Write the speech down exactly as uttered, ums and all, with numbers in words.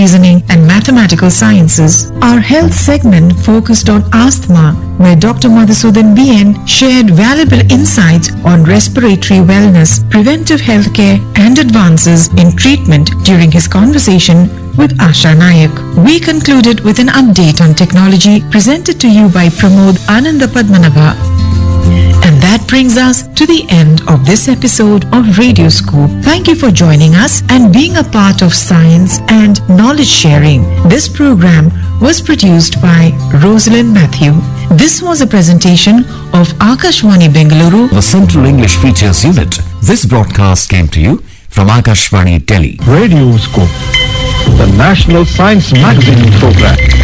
reasoning, and mathematical sciences. Our health segment focused on asthma, where Doctor Madhusudan B N shared valuable insights on respiratory wellness, preventive healthcare, and advances in treatment during his conversation with Asha Nayak. We concluded with an update on technology presented to you by Pramod Ananda Padmanabha. And that brings us to the end of this episode of Radio Scoop. Thank you for joining us and being a part of science and knowledge sharing. This program was produced by Rosalind Matthew. This was a presentation of Akashvani Bengaluru, the Central English Features Unit. This broadcast came to you from Akashvani Delhi. Radio Scoop, the National Science Magazine program.